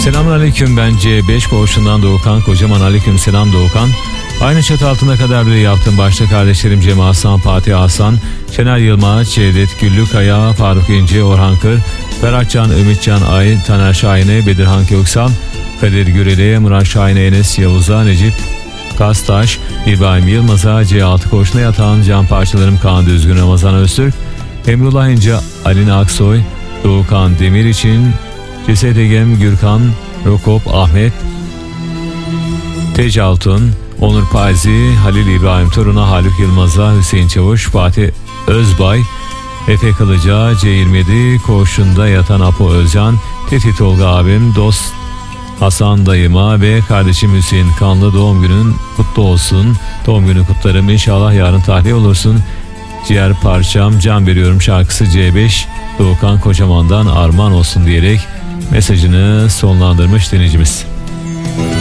Selamünaleyküm, ben C5 Koğuşu'ndan Doğukan. Kocaman aleyküm selam Doğukan. Aynı çatı altında kadar yaptım. Başta kardeşlerim Cem Hasan, Fatih Hasan, Şener Yılmaz, Cevdet Güllükaya, Faruk İnci, Orhan Kır, Beratcan, Ümitcan Ay, Taner Şahin'e, Bedirhan Köksal, Kadir Gürel'e, Murat Şahin'e, Enes Yavuz'a, Necip Kastaş, İbrahim Yılmaz'a, C6 Koğuşu'na yatan Can Parçalarım, Kaan Düzgün, Ramazan Öztürk, Emrullah İnce, Alina Aksoy, Doğukan Demir için, Ceset Egem, Gürkan, Rokop, Ahmet, Tec Altun, Onur Pazi, Halil İbrahim Torun'a, Haluk Yılmaz'a, Hüseyin Çavuş, Fatih Özbay, Efe Kılıca, C27 Koğuşu'nda yatan Apo Özcan, Tefi Tolga abim, Dost Hasan dayıma ve kardeşim Hüseyin Kanlı doğum günün kutlu olsun. Doğum günü kutlarım, inşallah yarın tahliye olursun. Ciğer parçam can veriyorum şarkısı C5 Doğukan Kocaman'dan armağan olsun diyerek mesajını sonlandırmış dinleyicimiz.